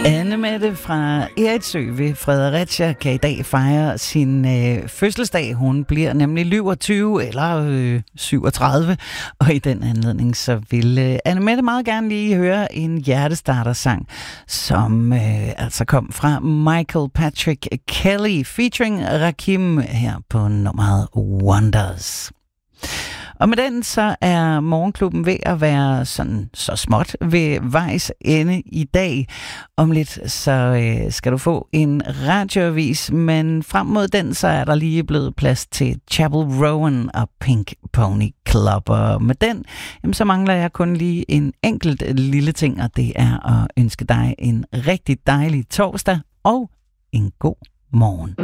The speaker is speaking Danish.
Anne-Mette fra Eriksø ved Fredericia kan i dag fejre sin fødselsdag. Hun bliver nemlig 27 eller 37, og i den anledning så vil Anne-Mette meget gerne lige høre en hjertestarter-sang, som altså kom fra Michael Patrick Kelly featuring Rakim her på nummeret Wonders. Og med den så er Morgenklubben ved at være sådan så småt ved vejs ende i dag. Om lidt så skal du få en radioavis, men frem mod den så er der lige blevet plads til Chapel Rowan og Pink Pony Club. Og med den så mangler jeg kun lige en enkelt lille ting, og det er at ønske dig en rigtig dejlig torsdag og en god morgen.